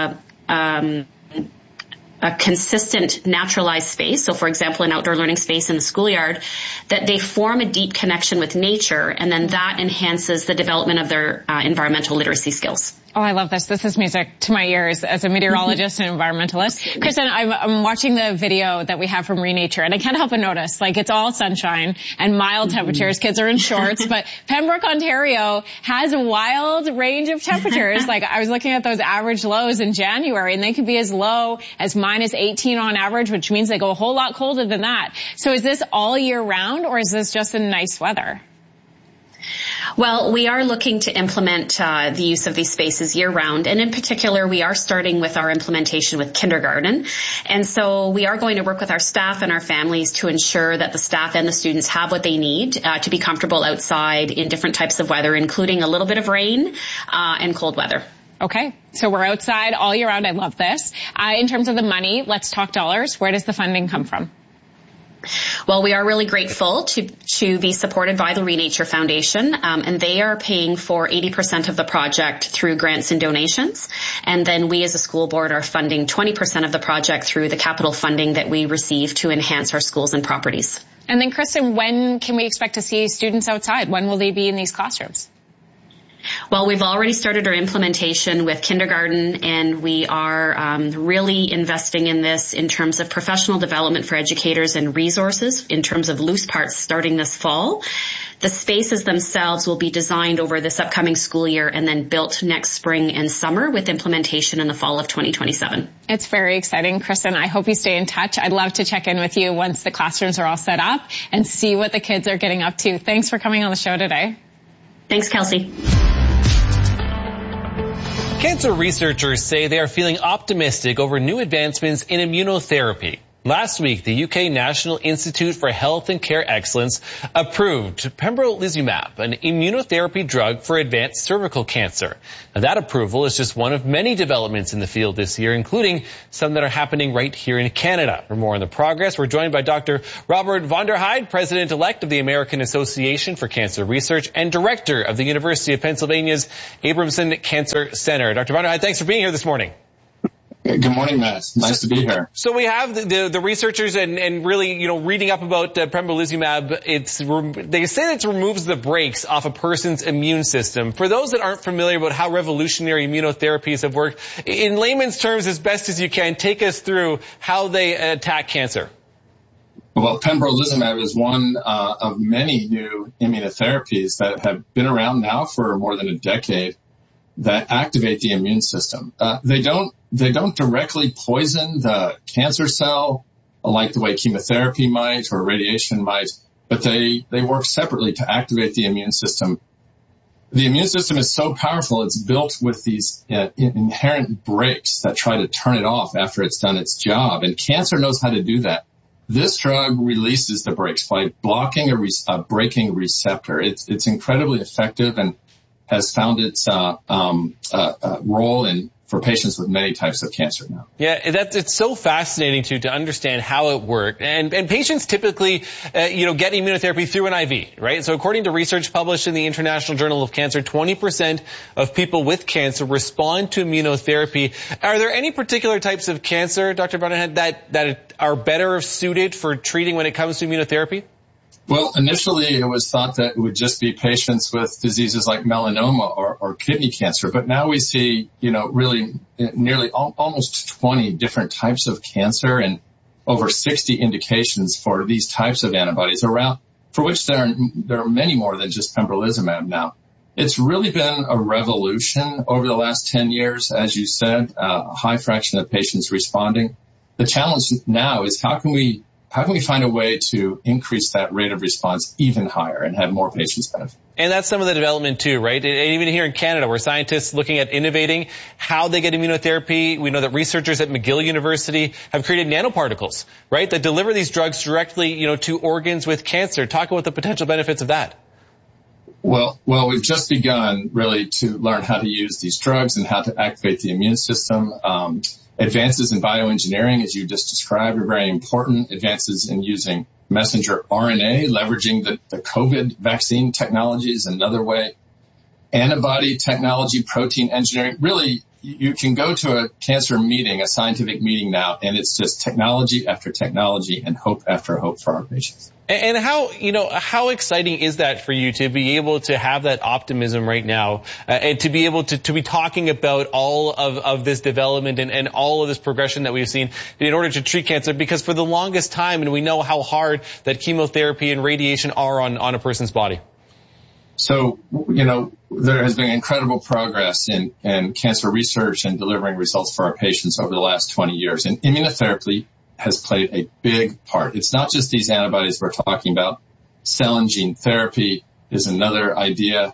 a consistent naturalized space, so for example an outdoor learning space in the schoolyard, that they form a deep connection with nature, and then that enhances the development of their environmental literacy skills. Oh, I love this. This is music to my ears as a meteorologist and environmentalist. Kristen, I'm watching the video that we have from Renature, and I can't help but notice, it's all sunshine and mild temperatures. Kids are in shorts, but Pembroke, Ontario has a wild range of temperatures. I was looking at those average lows in January, and they could be as low as minus 18 on average, which means they go a whole lot colder than that. So is this all year round, or is this just in nice weather? Well, we are looking to implement the use of these spaces year-round, and in particular, we are starting with our implementation with kindergarten. And so we are going to work with our staff and our families to ensure that the staff and the students have what they need to be comfortable outside in different types of weather, including a little bit of rain and cold weather. Okay, so we're outside all year round. I love this. In terms of the money, let's talk dollars. Where does the funding come from? Well, we are really grateful to be supported by the Renature Foundation, and they are paying for 80% of the project through grants and donations. And then we as a school board are funding 20% of the project through the capital funding that we receive to enhance our schools and properties. And then, Kristen, when can we expect to see students outside? When will they be in these classrooms? Well, we've already started our implementation with kindergarten, and we are really investing in this in terms of professional development for educators and resources in terms of loose parts starting this fall. The spaces themselves will be designed over this upcoming school year and then built next spring and summer with implementation in the fall of 2027. It's very exciting, Kristen. I hope you stay in touch. I'd love to check in with you once the classrooms are all set up and see what the kids are getting up to. Thanks for coming on the show today. Thanks, Kelsey. Cancer researchers say they are feeling optimistic over new advancements in immunotherapy. Last week, the UK National Institute for Health and Care Excellence approved pembrolizumab, an immunotherapy drug for advanced cervical cancer. Now, that approval is just one of many developments in the field this year, including some that are happening right here in Canada. For more on the progress, we're joined by Dr. Robert van der Heide, President-elect of the American Association for Cancer Research and Director of the University of Pennsylvania's Abramson Cancer Center. Dr. van der Heide, thanks for being here this morning. Good morning, Matt. Nice to be here. So we have the researchers and really, reading up about pembrolizumab. They say it removes the brakes off a person's immune system. For those that aren't familiar about how revolutionary immunotherapies have worked, in layman's terms, as best as you can, take us through how they attack cancer. Well, pembrolizumab is one of many new immunotherapies that have been around now for more than a decade that activate the immune system. They don't directly poison the cancer cell like the way chemotherapy might or radiation might, but they work separately to activate the immune system. The immune system is so powerful, it's built with these inherent brakes that try to turn it off after it's done its job, and cancer knows how to do that. This drug releases the brakes by blocking a braking receptor. It's incredibly effective and has found its role for patients with many types of cancer now. Yeah, it's so fascinating to understand how it worked. And patients typically, get immunotherapy through an IV, right? So according to research published in the International Journal of Cancer, 20% of people with cancer respond to immunotherapy. Are there any particular types of cancer, Dr. van der Heide, that are better suited for treating when it comes to immunotherapy? Well, initially it was thought that it would just be patients with diseases like melanoma or kidney cancer, but now we see, really nearly almost 20 different types of cancer and over 60 indications for these types of antibodies around, for which there are many more than just pembrolizumab now. It's really been a revolution over the last 10 years, as you said, a high fraction of patients responding. The challenge now is how can we find a way to increase that rate of response even higher and have more patients benefit? And that's some of the development too, right? And even here in Canada, where scientists looking at innovating how they get immunotherapy. We know that researchers at McGill University have created nanoparticles, right, that deliver these drugs directly, to organs with cancer. Talk about the potential benefits of that. Well, we've just begun really to learn how to use these drugs and how to activate the immune system. Advances in bioengineering, as you just described, are very important. Advances in using messenger RNA, leveraging the COVID vaccine technology is another way. Antibody technology, protein engineering. Really, you can go to a cancer meeting, a scientific meeting now, and it's just technology after technology and hope after hope for our patients. And how exciting is that for you to be able to have that optimism right now, and to be able to be talking about all of this development and all of this progression that we've seen in order to treat cancer? Because for the longest time, and we know how hard that chemotherapy and radiation are on a person's body. So, there has been incredible progress in cancer research and delivering results for our patients over the last 20 years. And immunotherapy has played a big part. It's not just these antibodies we're talking about. Cell and gene therapy is another idea.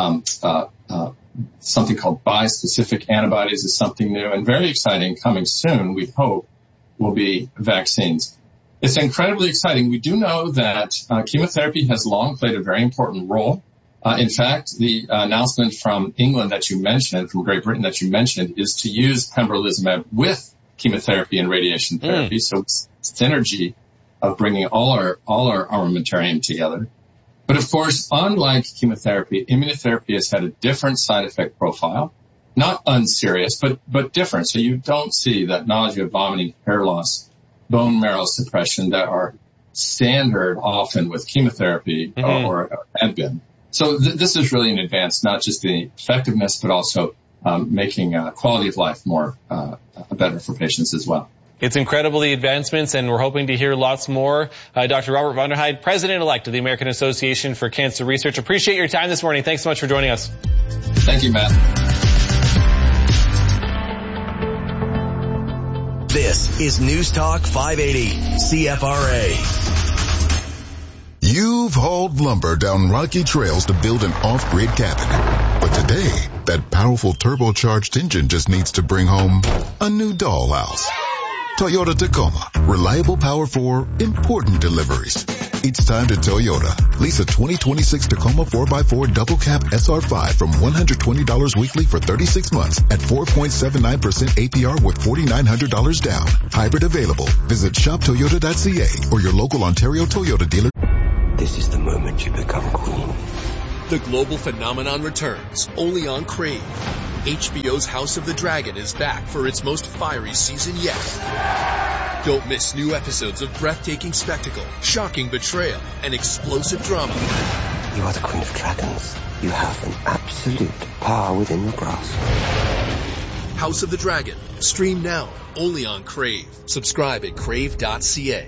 Something called bispecific antibodies is something new and very exciting. Coming soon, we hope, will be vaccines. It's incredibly exciting. We do know that chemotherapy has long played a very important role. In fact, the announcement from England that you mentioned, from Great Britain that you mentioned, is to use pembrolizumab with chemotherapy and radiation therapy. So it's synergy of bringing all our armamentarium together. But of course, unlike chemotherapy, immunotherapy has had a different side effect profile, not unserious, but different. So you don't see that nausea, vomiting, hair loss, bone marrow suppression that are standard often with chemotherapy or have been. So this is really an advance, not just the effectiveness, but also making quality of life more better for patients as well. It's incredible, the advancements, and we're hoping to hear lots more. Dr. Robert van der Heide, President-elect of the American Association for Cancer Research. Appreciate your time this morning. Thanks so much for joining us. Thank you, Matt. This is News Talk 580, CFRA. You've hauled lumber down rocky trails to build an off-grid cabin. But today, that powerful turbocharged engine just needs to bring home a new dollhouse. Toyota Tacoma. Reliable power for important deliveries. It's time to Toyota. Lease a 2026 Tacoma 4x4 double cab SR5 from $120 weekly for 36 months at 4.79% APR with $4,900 down. Hybrid available. Visit shoptoyota.ca or your local Ontario Toyota dealer. This is the moment you become queen. The global phenomenon returns, only on Crave. HBO's House of the Dragon is back for its most fiery season yet. Don't miss new episodes of breathtaking spectacle, shocking betrayal, and explosive drama. You are the Queen of Dragons. You have an absolute power within your grasp. House of the Dragon. Stream now, only on Crave. Subscribe at crave.ca.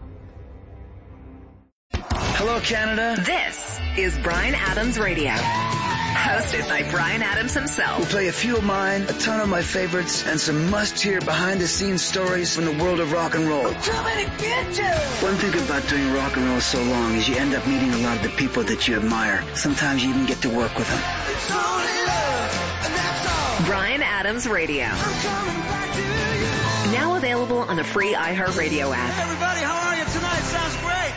Hello, Canada. This is Bryan Adams Radio. Hosted by Bryan Adams himself. We'll play a few of mine, a ton of my favorites, and some must-hear behind-the-scenes stories from the world of rock and roll. One thing about doing rock and roll so long is you end up meeting a lot of the people that you admire. Sometimes you even get to work with them. Bryan Adams Radio. Now available on the free iHeartRadio app. Hey everybody, how are you tonight? Sounds great.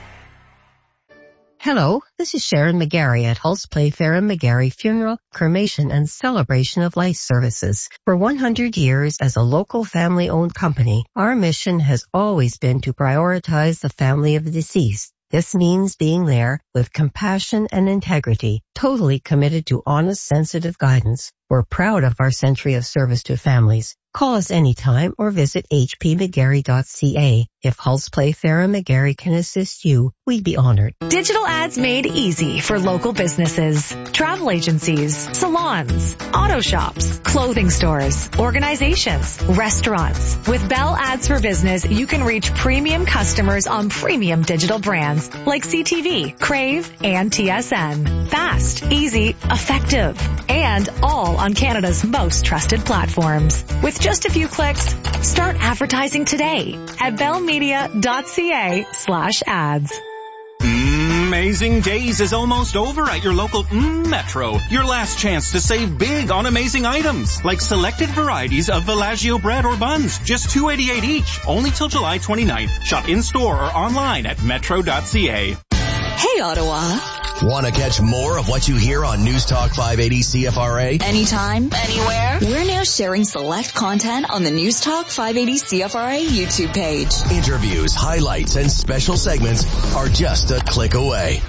Hello, this is Sharon McGarry at Hulse Playfair and McGarry Funeral, Cremation, and Celebration of Life Services. For 100 years as a local family-owned company, our mission has always been to prioritize the family of the deceased. This means being there with compassion and integrity, totally committed to honest, sensitive guidance. We're proud of our century of service to families. Call us anytime or visit hpmcgarry.ca. If Hulse Playfair and McGarry can assist you, we'd be honored. Digital ads made easy for local businesses, travel agencies, salons, auto shops, clothing stores, organizations, restaurants. With Bell Ads for Business, you can reach premium customers on premium digital brands like CTV, Crave, and TSN. Fast, easy, effective, and all on Canada's most trusted platforms. With just a few clicks, start advertising today at bellmedia.ca/ads. Amazing Days is almost over at your local Metro. Your last chance to save big on amazing items, like selected varieties of Villaggio bread or buns, just $2.88 each, only till July 29th. Shop in-store or online at metro.ca. Hey, Ottawa. Want to catch more of what you hear on News Talk 580 CFRA? Anytime, anywhere. We're now sharing select content on the News Talk 580 CFRA YouTube page. Interviews, highlights, and special segments are just a click away.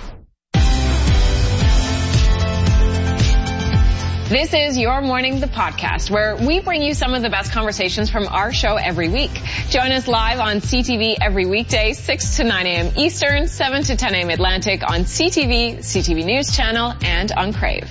This is Your Morning, the podcast, where we bring you some of the best conversations from our show every week. Join us live on CTV every weekday, 6 to 9 a.m. Eastern, 7 to 10 a.m. Atlantic on CTV, CTV News Channel, and on Crave.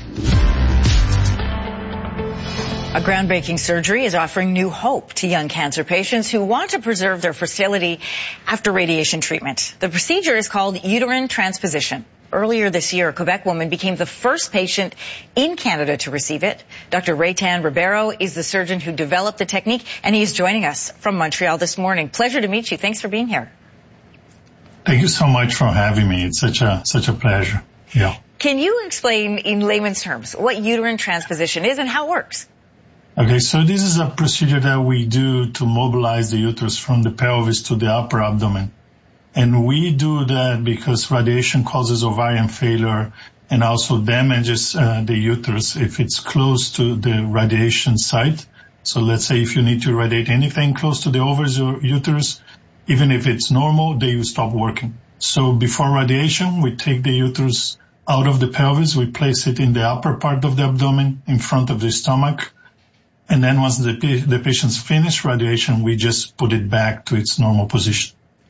A groundbreaking surgery is offering new hope to young cancer patients who want to preserve their fertility after radiation treatment. The procedure is called uterine transposition. Earlier this year, a Quebec woman became the first patient in Canada to receive it. Dr. Raytan Ribeiro is the surgeon who developed the technique, and he's joining us from Montreal this morning. Pleasure to meet you. Thanks for being here. Thank you so much for having me. It's such a pleasure. Yeah. Can you explain in layman's terms what uterine transposition is and how it works? Okay, so this is a procedure that we do to mobilize the uterus from the pelvis to the upper abdomen. And we do that because radiation causes ovarian failure and also damages the uterus if it's close to the radiation site. So let's say if you need to radiate anything close to the ovaries or uterus, even if it's normal, they will stop working. So before radiation, we take the uterus out of the pelvis, we place it in the upper part of the abdomen in front of the stomach. And then once the patient's finished radiation, we just put it back to its normal position.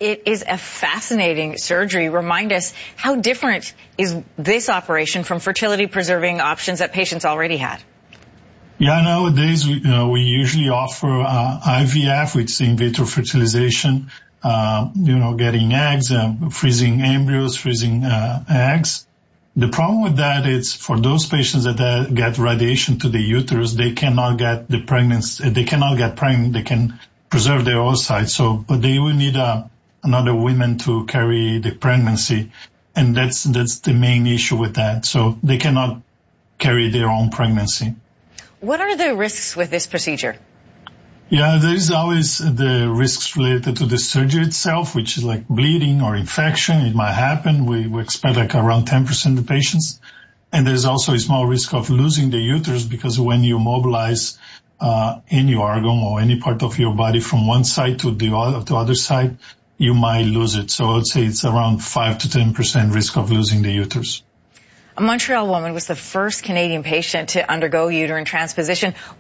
It is a fascinating surgery. Remind us, how different is this operation from fertility-preserving options that patients already had? Yeah, nowadays we usually offer IVF, which is in vitro fertilization, getting eggs, freezing embryos, freezing eggs. The problem with that is for those patients that get radiation to the uterus, they cannot get the pregnancy, they cannot get pregnant, they can preserve their oocytes. But they will need another woman to carry the pregnancy. And that's the main issue with that. So they cannot carry their own pregnancy. What are the risks with this procedure? Yeah, there is always the risks related to the surgery itself, which is like bleeding or infection. It might happen. We expect like around 10% of the patients. And there's also a small risk of losing the uterus because when you mobilize any organ or any part of your body from one side to the other side, you might lose it. So I would say it's around 5 to 10% risk of losing the uterus. A Montreal woman was the first Canadian patient to undergo uterine transposition.